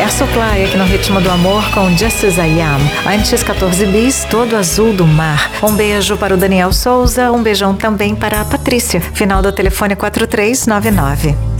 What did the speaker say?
Air Supply aqui no Ritmo do Amor com Just As I Am. Antes, 14 Bis, Todo Azul do Mar. Um beijo para o Daniel Souza, um beijão também para a Patrícia. Final do telefone 4399.